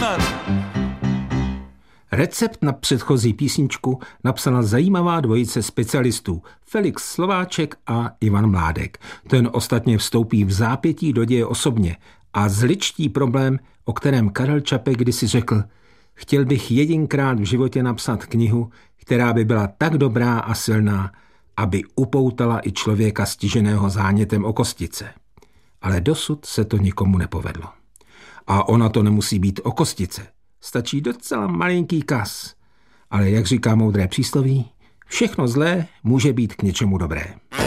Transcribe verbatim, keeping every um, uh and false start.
Roman. Recept na předchozí písničku napsala zajímavá dvojice specialistů Felix Slováček a Ivan Mládek. Ten ostatně vstoupí v zápětí do děje osobně a zličtí problém, o kterém Karel Čapek kdysi řekl: chtěl bych jedinkrát v životě napsat knihu, která by byla tak dobrá a silná, aby upoutala i člověka stiženého zánětem o kostice. Ale dosud se to nikomu nepovedlo. A ona to nemusí být o kostice. Stačí docela malinký kas. Ale jak říká moudré přísloví, všechno zlé může být k něčemu dobré.